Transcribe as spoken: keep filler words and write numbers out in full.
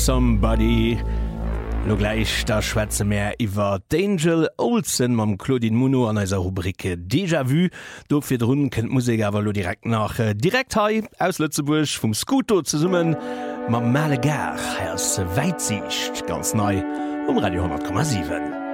Somebody. Lo gleich da schwätze mehr iwwer D'Angel Olsen mam Claudine Muno an eiser Rubrike Déjà-vu. Do fir runn kennt Musik awer lo direkt nach äh, direkt hei aus Lützeburg vum Skuto ze summen ma Malegar hers Weitsicht ganz neu um Radio hundert Komma sieben.